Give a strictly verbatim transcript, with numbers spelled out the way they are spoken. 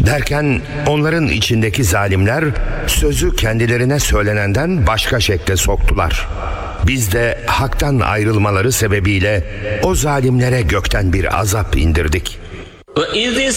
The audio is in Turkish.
Derken onların içindeki zalimler sözü kendilerine söylenenden başka şekle soktular. Biz de haktan ayrılmaları sebebiyle o zalimlere gökten bir azap indirdik. وَإِذِ